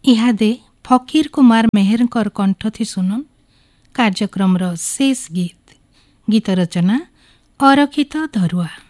इहादे फकीर कुमार मेहरकर कंठ थी सुनुन कार्यक्रम शेष गीत गीत रचना अरखित धरुआ।